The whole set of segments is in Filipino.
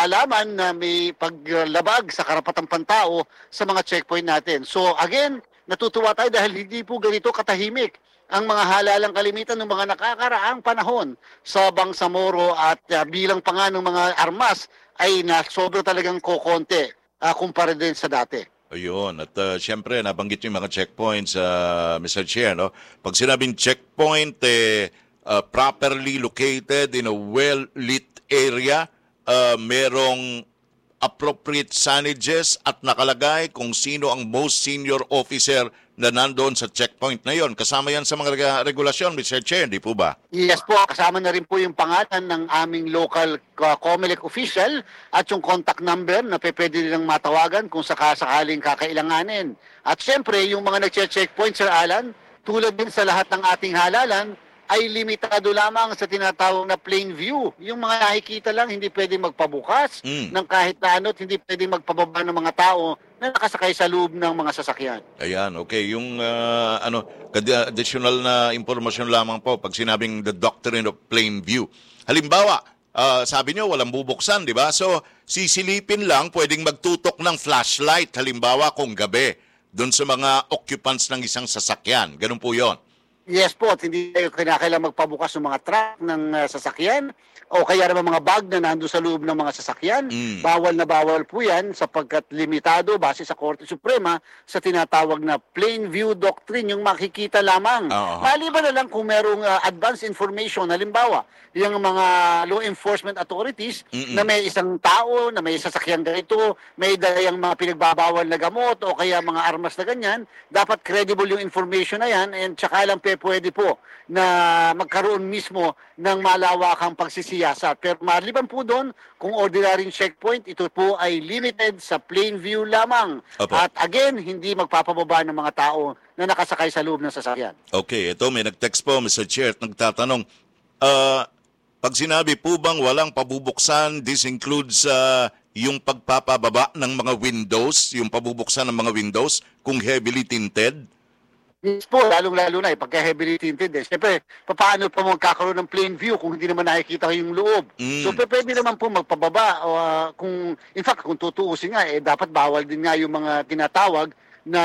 malaman na may paglabag sa karapatang pantao sa mga checkpoint natin. So again, natutuwa tayo dahil hindi po ganito katahimik ang mga halalang kalimitan ng mga nakakaraang panahon sa Bangsamoro at bilang pa nga ng mga armas ay sobra talagang kokonti kumpara din sa dati. Ayun. At siyempre, nabanggit yung mga checkpoints, Mr. Chair. No? Pag sinabing checkpoint, properly located in a well-lit area, merong appropriate signages at nakalagay kung sino ang most senior officer na nandoon sa checkpoint na yon. Kasama yan sa mga regulasyon, Mr. Chair, di po ba? Yes po, kasama na rin po yung pangalan ng aming local COMELEC official at yung contact number na pwede nilang matawagan kung sakaling kakailanganin. At siyempre, yung mga nagche-checkpoint, Sir Alan, tulad din sa lahat ng ating halalan, ay limitado lamang sa tinatawag na plain view. Yung mga nakikita lang, hindi pwedeng magpabukas ng kahit na ano, hindi pwedeng magpababa ng mga tao na nakasakay sa loob ng mga sasakyan. Ayan, okay. Yung additional na impormasyon lamang po pag sinabing the doctrine of plain view. Halimbawa, sabi nyo, walang bubuksan, di ba? So, sisilipin lang, pwedeng magtutok ng flashlight, halimbawa kung gabi, doon sa mga occupants ng isang sasakyan. Ganun po yon. Yes po, at hindi tayo kinakailangan magpabukas ng mga truck ng sasakyan o kaya naman mga bag na nando sa loob ng mga sasakyan. Bawal na bawal po yan sapagkat limitado base sa Korte Suprema sa tinatawag na plain view doctrine, yung makikita lamang. Maliban na lang kung merong advance information, halimbawa, yung mga law enforcement authorities na may isang tao, na may sasakyan ganito, may dalayang mga pinagbabawal na gamot o kaya mga armas na ganyan, dapat credible yung information na yan and tsaka lang pwede po na magkaroon mismo ng malawakang pagsisiyasat. Pero maliban po doon, kung ordinaryong checkpoint, ito po ay limited sa plain view lamang. Opo. At again, hindi magpapababa ng mga tao na nakasakay sa loob ng sasakyan. Okay, ito may nag-text po, Mr. Chair, at nagtatanong, pag sinabi po bang walang pabubuksan, this includes yung pagpapababa ng mga windows, yung pabubuksan ng mga windows kung heavily tinted? Yes po, lalong-lalo na, pagka heavily tinted. Siyempre, paano pa magkakaroon ng plain view kung hindi naman nakikita yung loob? So, pwede naman po magpababa. In fact, kung tutuusin nga, dapat bawal din nga yung mga tinatawag na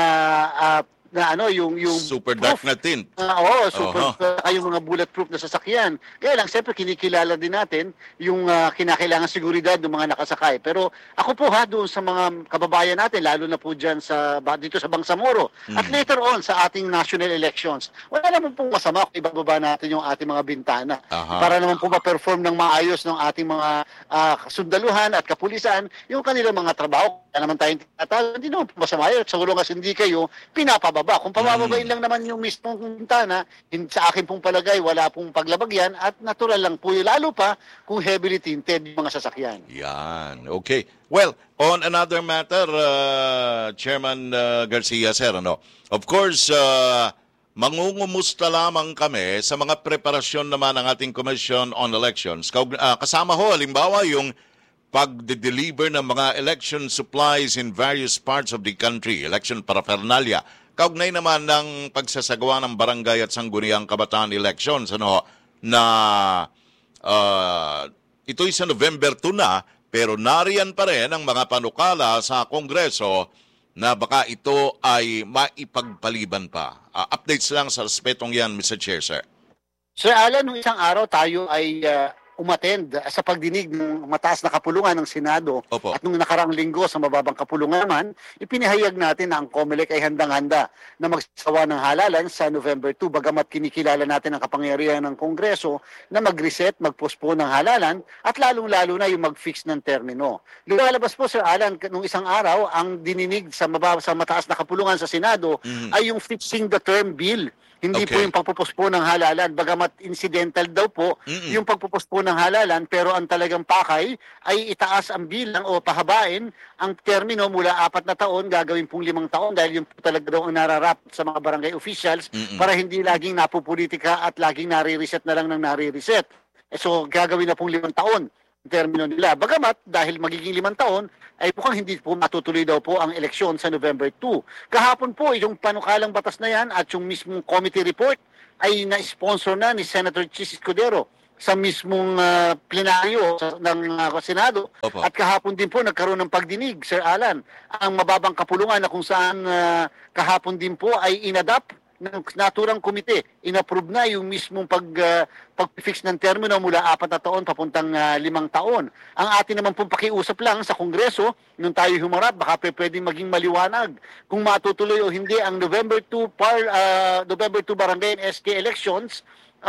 yung super dark na tint. Yung mga bulletproof na sasakyan. Kaya lang, siyempre, kinikilala din natin yung kinakailangan seguridad ng mga nakasakay. Pero ako po doon sa mga kababayan natin, lalo na po dyan dito sa Bangsamoro, at later on sa ating national elections, wala naman pong masama kung ibababa natin yung ating mga bintana. Para naman po ma-perform ng maayos ng ating mga sundaluhan at kapulisan yung kanilang mga trabaho. Kaya naman tayong tinatawag, hindi naman po masama yun. Sa ulungas hindi kayo pinapababa. Kung pabababain lang naman yung mismong bintana, sa akin pong palagay, wala pong paglabag yan at natural lang po yun, lalo pa kung heavily tinted yung mga sasakyan. Yan. Okay. Well, on another matter, Chairman Garcia, sir, of course, mangungumusta lamang kami sa mga preparasyon naman ng ating Commission on Elections. Kasama ho, halimbawa, yung pag-deliver ng mga election supplies in various parts of the country, election paraphernalia. Kaugnay naman ng pagsasagawa ng barangay at sangguniang kabataan elections na ito'y sa November 2 na, pero nariyan pa rin ang mga panukala sa Kongreso na baka ito ay maipagpaliban pa. Updates lang sa aspetong yan, Mr. Chair, sir. Sir Alan, nung isang araw tayo ay umattend sa pagdinig ng mataas na kapulungan ng Senado. Opo. At nung nakaraang linggo sa mababang kapulungan naman, ipinahayag natin na ang COMELEC ay handang-handa na magsawa ng halalan sa November 2 bagamat kinikilala natin ang kapangyarihan ng Kongreso na mag-reset, mag-postpone ng halalan at lalong-lalo na yung mag-fix ng termino. Lumalabas po, Sir Alan, nung isang araw, ang dininig sa mataas na kapulungan sa Senado ay yung fixing the term bill. Hindi po yung pagpupospo ng halalan. Bagamat incidental daw po yung pagpupospo ng halalan, pero ang talagang pakay ay itaas ang bilang o pahabain ang termino mula 4 na taon, gagawin pong 5 taon dahil yung po talaga daw ang nararap sa mga barangay officials para hindi laging napupolitika at laging nare-reset na lang ng nare-reset. So gagawin na pong 5 taon termino nila. Bagamat dahil magiging 5 taon, ay mukhang hindi po matutuloy daw po ang eleksyon sa November 2. Kahapon po, yung panukalang batas na yan at yung mismong committee report ay na-sponsor na ni Senator Chis Escudero sa mismong plenaryo ng Senado. Opo. At kahapon din po nagkaroon ng pagdinig, Sir Alan, ang mababang kapulungan na kung saan kahapon din po ay inadapt ng naturang komite. Inapprove na yung mismong pag-fix ng termino mula 4 na taon papuntang 5 taon. Ang atin naman pong pakiusap lang sa Kongreso, nung tayo humarap, baka pwedeng maging maliwanag kung matutuloy o hindi ang November 2 barangay and SK elections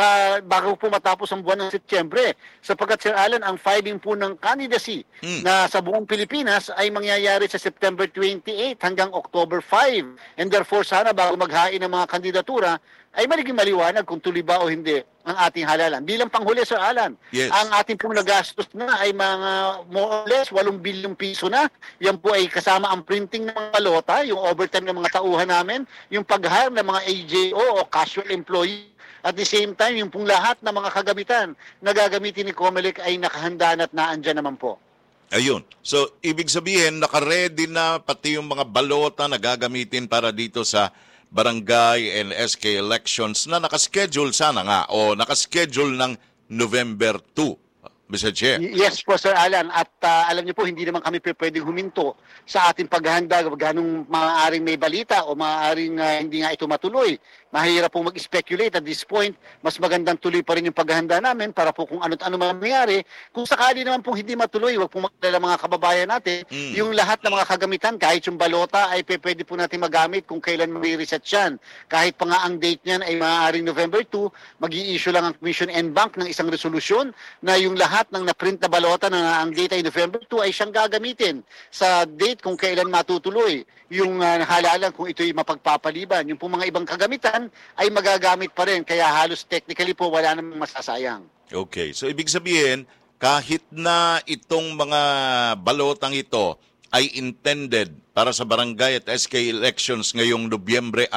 bago po matapos ang buwan ng Setyembre. Sapagkat, Sir Alan, ang filing po ng candidacy na sa buong Pilipinas ay mangyayari sa September 28 hanggang October 5. And therefore, sana bago maghain ng mga kandidatura, ay magiging maliwanag kung tuloy ba o hindi ang ating halalan. Bilang panghuli, Sir Alan, Yes. ang ating pong nagastos na ay mga more or less 8 bilyong piso na. Yan po ay kasama ang printing ng mga balota, yung overtime ng mga tauhan namin, yung pag-hire ng mga AJO o casual employee. At the same time, yung pong lahat ng mga kagamitan na gagamitin ni Comelec ay nakahanda at naandyan naman po. Ayun. So, ibig sabihin, nakaready na pati yung mga balota na gagamitin para dito sa barangay and SK elections na nakaschedule sana nga o nakaschedule ng November 2, Mr. Chair. Yes po, Sir Alan. At alam niyo po, hindi naman kami pwedeng huminto sa ating paghahanda ganong maaaring may balita o maaaring hindi nga ito matuloy. Mahirap po mag-speculate at this point. Mas magandang tuloy pa rin yung paghahanda namin para po kung ano't ano mangyari. Kung sakali naman pong hindi matuloy, wag pong magdala mga kababayan natin. Yung lahat ng mga kagamitan, kahit yung balota, ay pwede po natin magamit kung kailan may-reset yan. Kahit pa nga ang date niyan ay maaaring November 2, mag-i-issue lang ang Commission and Bank ng isang resolusyon na yung lahat ng na-print na balota na ang date ay November 2 ay siyang gagamitin sa date kung kailan matutuloy yung halalan kung ito'y mapagpapaliban. Yung pong mga ibang kagamitan ay magagamit pa rin. Kaya halos technically po wala namang masasayang. Okay. So, ibig sabihin, kahit na itong mga balotang ito ay intended para sa barangay at SK elections ngayong Nobyembre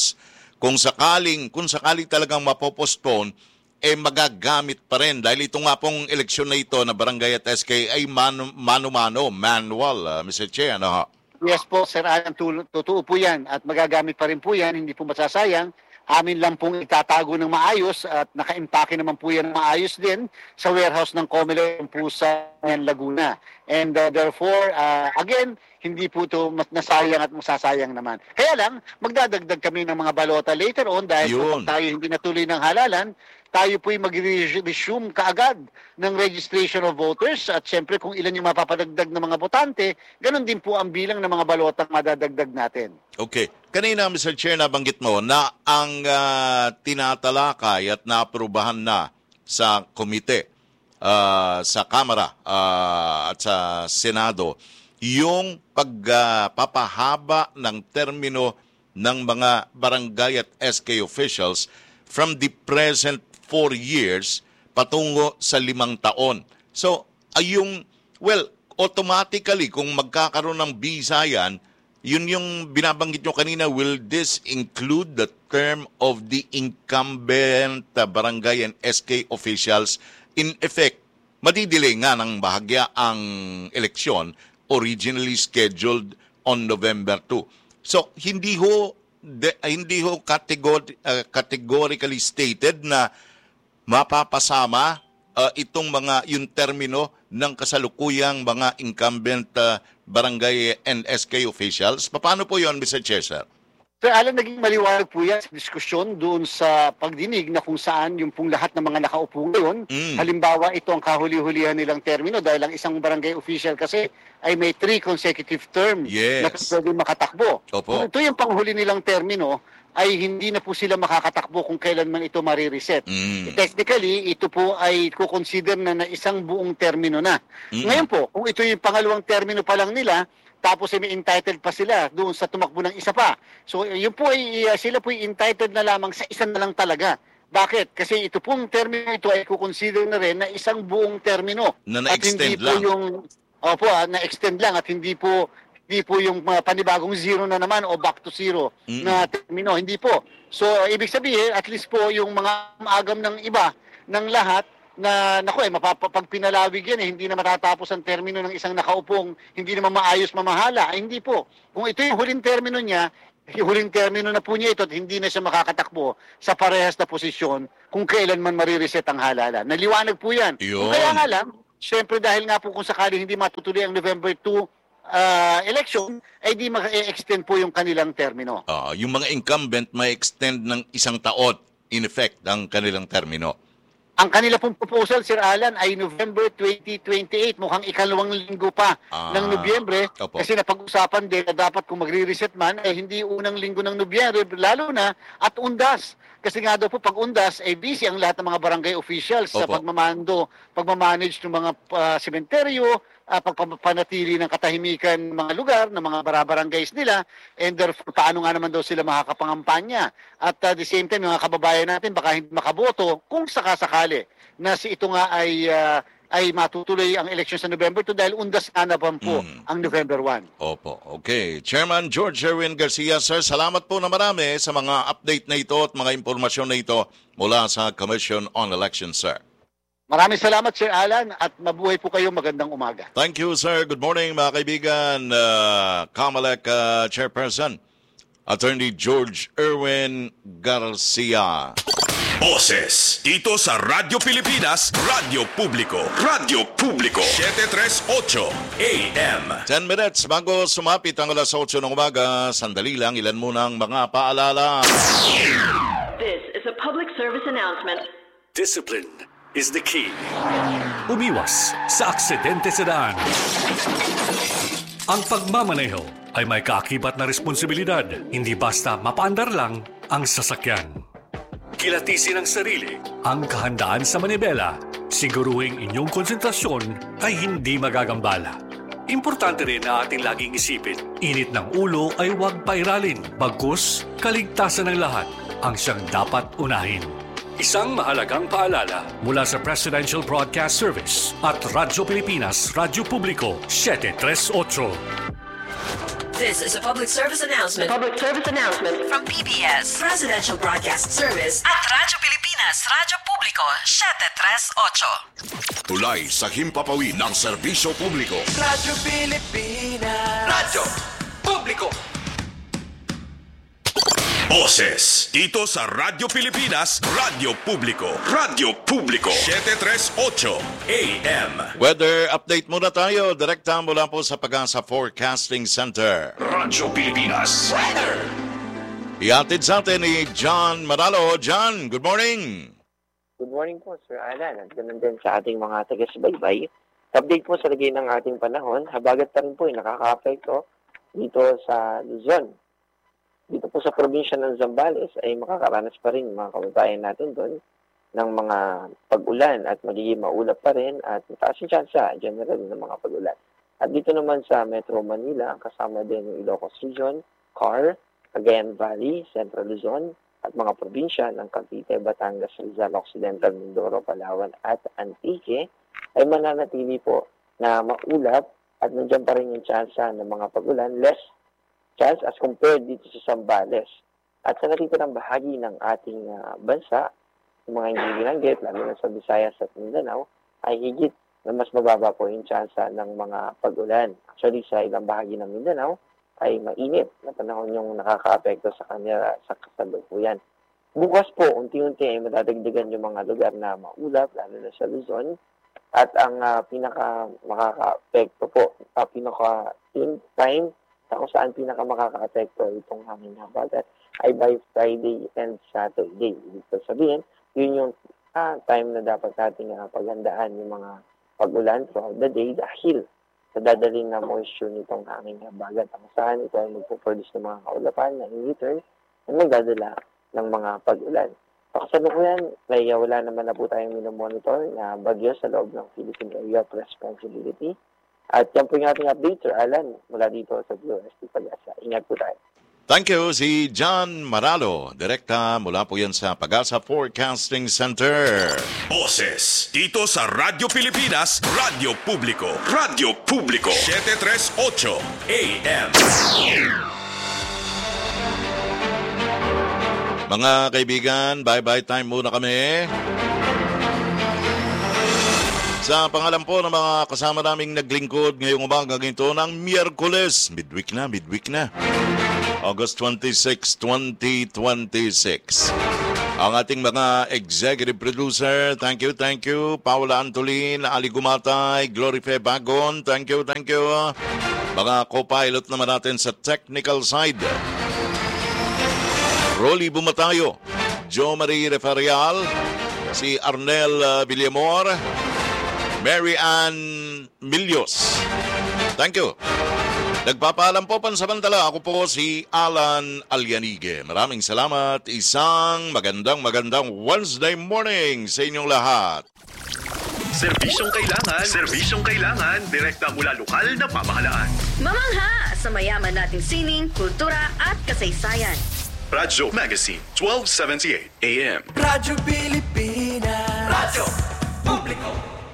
2, kung sakali talagang mapopostpone, magagamit pa rin. Dahil ito nga pong eleksyon na ito na barangay at SK ay manual, Mr. Che, ano ho? Yes po, Sir Alan, totoo po yan. At magagamit pa rin po yan, hindi po masasayang. Amin lang pong itatago ng maayos at naka-impake naman po yan ng maayos din sa warehouse ng Comelec po sa Laguna. And therefore, again, hindi po ito nasayang at masasayang naman. Kaya lang, magdadagdag kami ng mga balota later on dahil kung tayo hindi natuloy ng halalan, tayo po'y mag-resume kaagad ng registration of voters at syempre kung ilan yung mapapadagdag ng mga botante, ganun din po ang bilang ng mga balotang madadagdag natin. Okay. Kanina, Mr. Chair, nabanggit mo na ang tinatalakay at naaprubahan na sa komite, sa Kamara at sa Senado, yung pagpapahaba ng termino ng mga barangay at SK officials from the present 4 years patungo sa 5 taon. So, automatically, kung magkakaroon ng visa yan, yun yung binabanggit nyo kanina, will this include the term of the incumbent barangay and SK officials? In effect, madidelay nga ng bahagya ang eleksyon originally scheduled on November 2. So, hindi ho categorically stated na mapapasama itong yung termino ng kasalukuyang mga incumbent barangay and SK officials. Paano po yon, Mr. Chair, sir? Sir Alan, naging maliwanag po yan sa diskusyon doon sa pagdinig na kung saan yung pong lahat ng mga nakaupo ngayon. Halimbawa, ito ang kahuli-hulihan nilang termino dahil ang isang barangay official kasi ay may 3 consecutive term na pwede makatakbo. Opo. Kung ito yung panghuli nilang termino, ay hindi na po sila makakatakbo kung kailan man ito marireset. Technically, ito po ay kukonsider na isang buong termino na. Ngayon po, kung ito yung pangalawang termino pa lang nila, tapos ay may entitled pa sila doon sa tumakbo ng isa pa. So yun po ay sila po ay entitled na lamang sa isa na lang talaga. Bakit? Kasi ito pong termino ito ay kukonsider na rin na isang buong termino. Na na-extend lang. Na-extend lang at hindi po yung panibagong zero na naman o back to zero na termino. Hindi po. So ibig sabihin, at least po yung mga maagam ng iba, ng lahat, na pag pinalawig yan hindi na matatapos ang termino ng isang nakaupong, hindi naman maayos mamahala. Hindi po. Kung ito yung huling termino niya, huling termino na po niya ito at hindi na siya makakatakbo sa parehas na posisyon kung kailan man marireset ang halalan. Naliwanag po yan. Yun. Kung kaya nga lang, syempre dahil nga po kung sakali hindi matutuloy ang November 2 election, ay di ma-extend po yung kanilang termino. Yung mga incumbent may extend ng 1 taon, in effect, ang kanilang termino. Ang kanila pong proposal, Sir Alan, ay November 2028. Mukhang ikalawang linggo pa ng Nobyembre. Opo. Kasi napag-usapan din na dapat kung magre-reset man, hindi unang linggo ng Nobyembre, lalo na at undas. Kasi nga daw po pag undas, busy ang lahat ng mga barangay officials sa Opo. pagmamanage ng mga sementeryo, pagpapanatili ng katahimikan ng mga lugar, ng mga barangays nila, and therefore, paano nga naman daw sila makakapangampanya. At the same time, yung mga kababayan natin baka hindi makaboto kung sakasakali na ito nga ay matutuloy ang election sa November 2 dahil undas nga naman po ang November 1. Opo, okay. Chairman George Erwin Garcia, sir, salamat po na marami sa mga update na ito at mga impormasyon na ito mula sa Commission on Elections, sir. Maraming salamat, Sir Alan, at mabuhay po kayo. Magandang umaga. Thank you, sir. Good morning, mga kaibigan. COMELEC Chairperson, Attorney George Erwin Garcia. Boses dito sa Radyo Pilipinas, Radyo Publiko. Radyo Publiko 738 AM. 10 minutes bago sumapit ang alas 8 ng umaga, sandali lang, ilan muna ang mga paalala. This is a public service announcement. Discipline is the key. Umiwas sa aksidente sa daan. Ang pagmamaneho ay may kaakibat na responsibilidad. Hindi basta mapaandar lang ang sasakyan. Kilatisin ang sarili, ang kahandaan sa manibela. Siguruhing inyong konsentrasyon ay hindi magagambala. Importante rin na ating laging isipin, init ng ulo ay huwag pairalin. Bagkus, kaligtasan ng lahat ang siyang dapat unahin. Isang mahalagang paalala mula sa Presidential Broadcast Service at Radyo Pilipinas, Radyo Publiko 738. This is a public service announcement Public service announcement. from PBS, Presidential Broadcast Service at Radyo Pilipinas, Radyo Publiko 738. Tulay sa himpapawid ng serbisyo publiko. Radyo Pilipinas. Radyo Publiko. Boses dito sa Radyo Pilipinas, Radyo Publiko. Radyo Publiko 738 AM. Weather update muna tayo. Direkta mula po sa Pag-asa Forecasting Center. Radyo Pilipinas Weather. Ihatid sa atin ni John Maralo. John, good morning. Good morning po, Sir Alan. At ganun din sa ating mga taga-subaybay. Update po sa lagay ng ating panahon. Habagat pa rin po yung nakaka-apekto dito sa Luzon. Dito po sa probinsya ng Zambales ay makakaranas pa rin mga kababayan natin doon ng mga pag-ulan at magiging maulap pa rin at mataas yung tsansa general ng mga pag-ulan. At dito naman sa Metro Manila, kasama din yung Ilocos Region, CAR, Cagayan Valley, Central Luzon, at mga probinsya ng Cavite, Batangas, Rizal, Occidental, Mindoro, Palawan, at Antique ay mananatili po na maulap at nandiyan pa rin yung tsansa ng mga pag-ulan, less chance as compared dito sa Zambales. At sa natitirang bahagi ng ating bansa, yung mga hindi binanggit, lalo na sa Visayas at Mindanao, ay higit na mas mababa po yung tsansa ng mga pag-ulan. Actually, sa ilang bahagi ng Mindanao, ay mainit na panahon yung nakaka-apekto sa kanila sa kasalukuyan. Bukas po, unti-unti ay madadagdagan yung mga lugar na maulap, lalo na sa Luzon. At ang pinaka makaka-apekto po, time na kung saan pinaka makaka-apekto itong hangin habagat ay by Friday and Saturday. Ibig sabihin, yun yung time na dapat natin paghandaan yung mga pag-ulan throughout the day dahil sa dadaling na moisture nitong hangin habagat. Kung saan ito ay magpuproduce ng mga kaulapan na in return ay magdadala ng mga pag-ulan. Kasalukuyan, wala naman na po tayong minomonitor na bagyo sa loob ng Philippine Area of Responsibility. At yan po yung ating update, Sir Alan, mula dito sa WST Pag-asa. Ingat po tayo. Thank you, si John Maralo. Direkta mula po yan sa Pag-asa Forecasting Center. Boses dito sa Radyo Pilipinas, Radyo Publiko. Radyo Publiko 738 AM. Mga kaibigan, bye-bye time muna kami. Sa pangalan po ng mga kasama naming naglingkod ngayong umaga ito ng Miyerkules. Midweek na. August 26, 2026. Ang ating mga executive producer, thank you. Paula Antolin, Ali Gumatay, Glory Fe Bagon, thank you. Mga co-pilot naman natin sa technical side. Rolly Bumatayo, Jo Marie Referial, si Arnel Villamor, Mary Ann Milios. Thank you. Nagpapaalam po pansamantala. Ako po si Alan Alianige. Maraming salamat. Isang magandang Wednesday morning sa inyong lahat. Serbisyong kailangan, direkta mula lokal na pamahalaan. Mamangha sa mayaman nating sining, kultura at kasaysayan. Radyo Magazine, 1278 AM. Radyo Pilipinas. Radyo Publiko.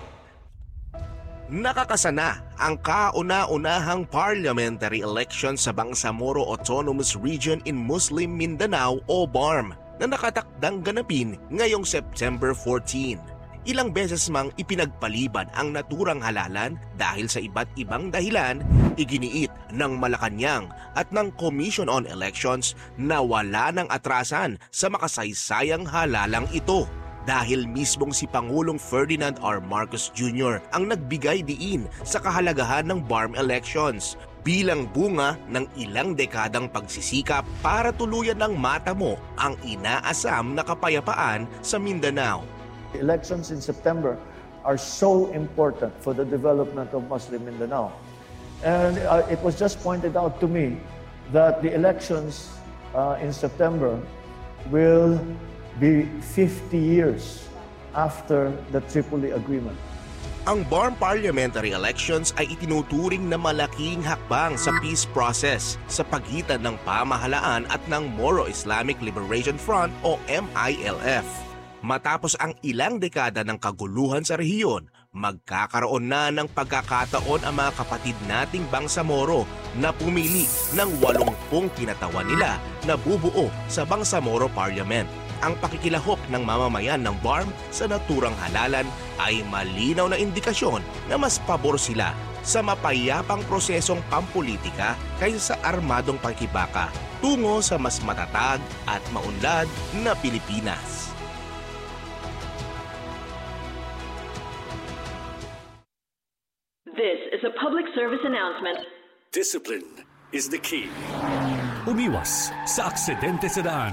Nakakasana ang kauna-unahang parliamentary election sa Bangsamoro Autonomous Region in Muslim Mindanao o BARM na nakatakdang ganapin ngayong September 14. Ilang beses mang ipinagpaliban ang naturang halalan dahil sa iba't ibang dahilan, iginiit ng Malacanang at ng Commission on Elections na wala ng atrasan sa makasaysayang halalang ito. Dahil mismong si Pangulong Ferdinand R. Marcos Jr. ang nagbigay diin sa kahalagahan ng BARM elections bilang bunga ng ilang dekadang pagsisikap para tuluyan ng matamo ang inaasam na kapayapaan sa Mindanao. Elections in September are so important for the development of Muslim Mindanao. And it was just pointed out to me that the elections in September will be 50 years after the Tripoli Agreement. Ang BARM parliamentary elections ay itinuturing na malaking hakbang sa peace process sa pagitan ng pamahalaan at ng Moro Islamic Liberation Front o MILF. Matapos ang ilang dekada ng kaguluhan sa rehiyon, magkakaroon na ng pagkakataon ang mga kapatid nating Bangsamoro na pumili ng 80 kinatawan nila na bubuo sa Bangsamoro Parliament. Ang pakikilahok ng mamamayan ng BARM sa naturang halalan ay malinaw na indikasyon na mas pabor sila sa mapayapang prosesong pampolitika kaysa sa armadong pakikibaka tungo sa mas matatag at maunlad na Pilipinas. This is a public service announcement. Discipline is the key. Umiwas sa aksidente sa daan.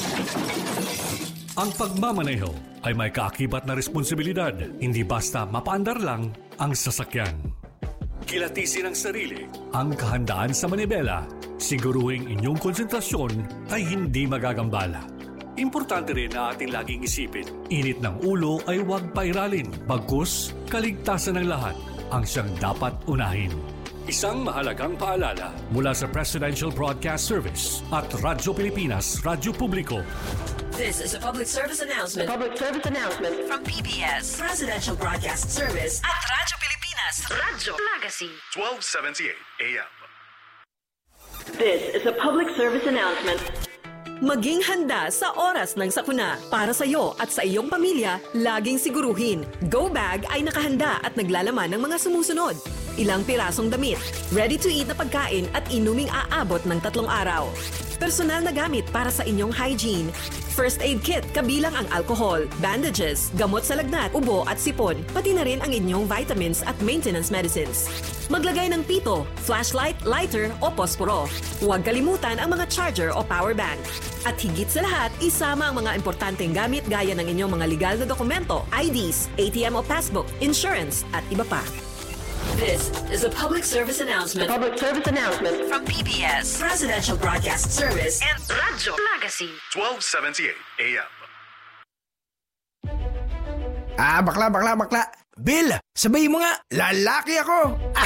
Ang pagmamaneho ay may kaakibat na responsibilidad, hindi basta mapaandar lang ang sasakyan. Kilatisin ang sarili, ang kahandaan sa manibela, siguruhing inyong konsentrasyon ay hindi magagambala. Importante rin na ating laging isipin, init ng ulo ay huwag pairalin, bagkus kaligtasan ng lahat ang siyang dapat unahin. Isang mahalagang paalala mula sa Presidential Broadcast Service at Radyo Pilipinas, Radyo Publiko. This is a public service announcement. From PBS, Presidential Broadcast Service at Radyo Pilipinas, Radyo Magazine, 1278 AM. This is a public service announcement. Maging handa sa oras ng sakuna. Para sa iyo at sa iyong pamilya, laging siguruhin. Go Bag ay nakahanda at naglalaman ng mga sumusunod. Ilang pirasong damit, ready-to-eat na pagkain at inuming aabot ng 3 araw. Personal na gamit para sa inyong hygiene. First aid kit kabilang ang alcohol, bandages, gamot sa lagnat, ubo at sipon, pati na rin ang inyong vitamins at maintenance medicines. Maglagay ng pito, flashlight, lighter o posporo. Huwag kalimutan ang mga charger o power bank. At higit sa lahat, isama ang mga importanteng gamit gaya ng inyong mga legal na dokumento, IDs, ATM o passbook, insurance at iba pa. This is a public service announcement. From PBS, Presidential Broadcast Service and Radyo Magazine, 1278 AM. Bakla. Bill, sabay mo nga, lalaki ako.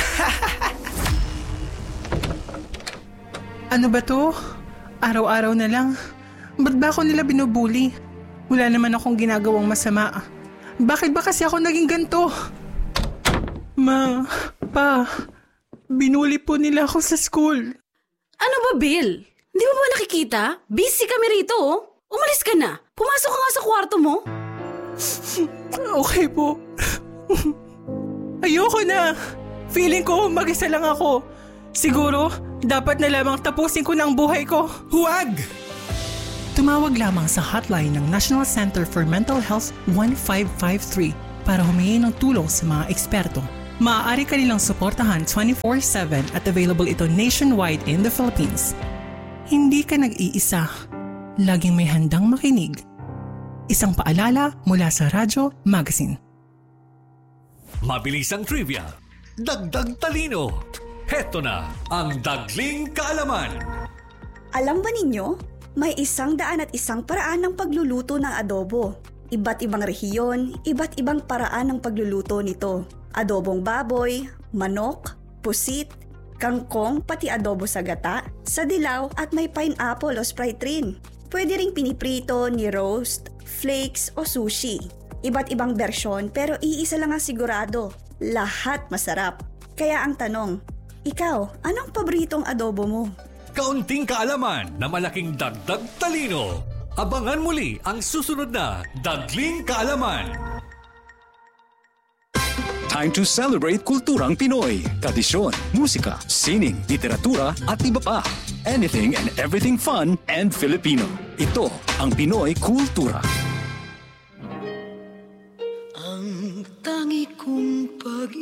Ano ba to? Araw-araw na lang. Ba't ba ako nila binubuli? Wala naman akong ginagawang masama. Bakit ba kasi ako naging ganito? Ma, Pa, binuli po nila ako sa school. Ano ba, Bill? Di mo ba nakikita? Busy kami rito, oh. Umalis ka na. Pumasok ka nga sa kwarto mo. Okay po. Ayoko na. Feeling ko mag-isa lang ako. Siguro, dapat na lamang tapusin ko ng buhay ko. Huwag! Tumawag lamang sa hotline ng National Center for Mental Health 1553 para humingi ng tulong sa mga eksperto. Maaari ka nilang suportahan 24/7 at available ito nationwide in the Philippines. Hindi ka nag-iisa. Laging may handang makinig. Isang paalala mula sa Radyo Magazine. Mabilisang trivia, dagdag talino. Heto na ang Dagling Kaalaman. Alam ba ninyo, may 101 paraan ng pagluluto ng adobo. Iba't ibang rehiyon, iba't ibang paraan ng pagluluto nito. Adobong baboy, manok, pusit, kangkong, pati adobo sa gata, sa dilaw at may pineapple o Sprite rin. Pwede ring piniprito, ni-roast, flakes o sushi. Iba't ibang bersyon pero iisa lang ang sigurado. Lahat masarap. Kaya ang tanong, ikaw, anong paboritong adobo mo? Kaunting kaalaman na malaking dagdag talino. Abangan muli ang susunod na Dagling Kaalaman. Time to celebrate kulturang Pinoy. Tradisyon, musika, sining, literatura at iba pa. Anything and everything fun and Filipino. Ito ang Pinoy Kultura. Ang tangi kong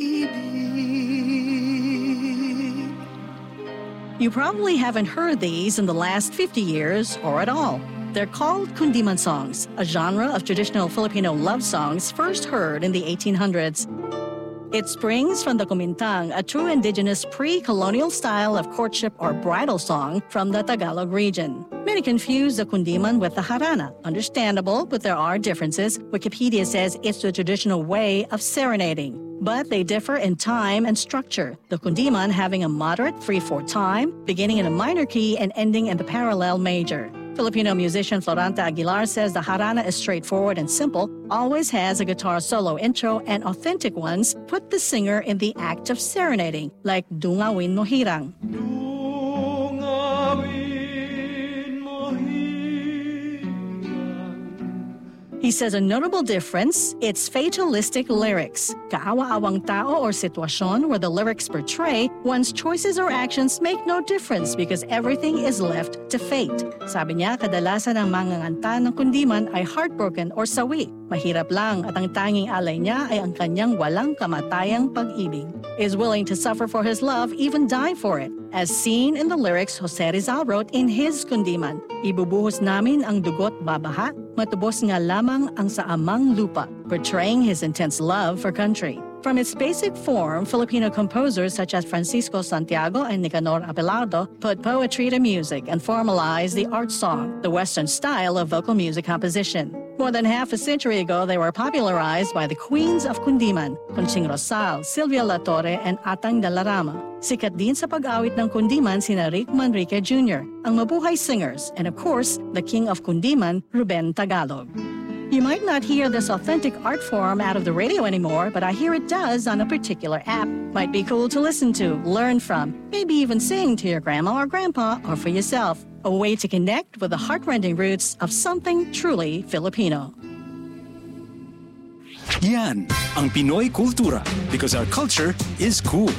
pag-ibig. You probably haven't heard these in the last 50 years or at all. They're called kundiman songs, a genre of traditional Filipino love songs first heard in the 1800s. It springs from the kumintang, a true indigenous pre-colonial style of courtship or bridal song from the Tagalog region. Many confuse the kundiman with the harana. Understandable, but there are differences. Wikipedia says it's the traditional way of serenading. But they differ in time and structure, the kundiman having a moderate 3/4 time, beginning in a minor key and ending in the parallel major. Filipino musician Floranta Aguilar says the harana is straightforward and simple, always has a guitar solo intro, and authentic ones put the singer in the act of serenading, like Dungawin Mo Hirang. He says a notable difference, it's fatalistic lyrics. Kaawa-awang tao or sitwasyon where the lyrics portray one's choices or actions make no difference because everything is left to fate. Sabi niya, kadalasan ang manganganta ng kundiman ay heartbroken or sawi. Mahirap lang at ang tanging alay niya ay ang kanyang walang kamatayang pag-ibig. Is willing to suffer for his love, even die for it. As seen in the lyrics Jose Rizal wrote in his kundiman, ibubuhos namin ang dugot babaha, matubos nga lamang ang sa amang lupa, portraying his intense love for country. From its basic form, Filipino composers such as Francisco Santiago and Nicanor Abelardo put poetry to music and formalized the art song, the Western style of vocal music composition. More than half a century ago, they were popularized by the queens of kundiman, Conching Rosal, Silvia La Torre, and Atang Dalarama. Sikat din sa pag-awit ng kundiman sina Rick Manrique Jr., ang mabuhay singers, and of course, the king of kundiman, Ruben Tagalog. You might not hear this authentic art form out of the radio anymore, but I hear it does on a particular app. Might be cool to listen to, learn from, maybe even sing to your grandma or grandpa or for yourself. A way to connect with the heart-rending roots of something truly Filipino. Yan ang Pinoy Kultura because our culture is cool.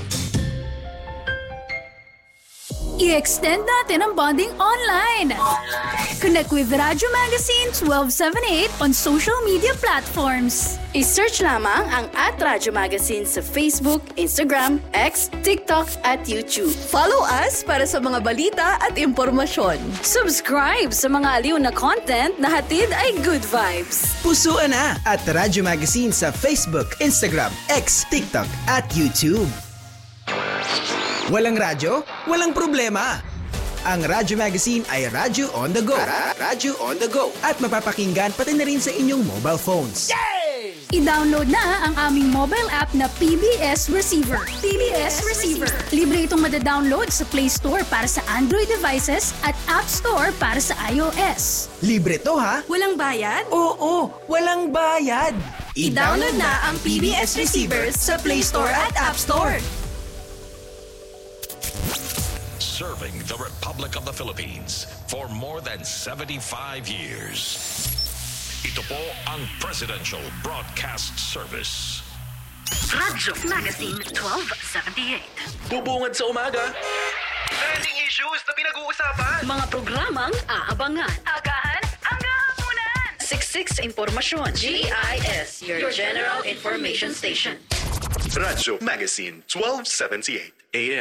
I-extend natin ang bonding online. Connect with Radyo Magazine 1278 on social media platforms. I-search lamang ang @Radyo Magazine sa Facebook, Instagram, X, TikTok at YouTube. Follow us para sa mga balita at impormasyon. Subscribe sa mga aliw na content na hatid ay good vibes. Pusuan na at Radyo Magazine sa Facebook, Instagram, X, TikTok at YouTube. Walang radyo? Walang problema. Ang Radyo Magazine ay Radyo on the go. Radyo on the go. At mapapakinggan pati na rin sa inyong mobile phones. Yay! I-download na ang aming mobile app na PBS Receiver. PBS Receiver. Libre itong madadownload sa Play Store para sa Android devices at App Store para sa iOS. Libre to ha? Walang bayad? Oo, walang bayad. I-download na ang PBS Receiver sa Play Store at App Store. Serving the Republic of the Philippines for more than 75 years. Ito po ang Presidential Broadcast Service. Radyo Magazine 1278. Bubungad sa umaga. Trending issues na pinag-uusapan. Mga programang aabangan. Agahan hanggang hapunan. Siksik sa impormasyon. GIS, your general information station. Radyo Magazine 1278 AM.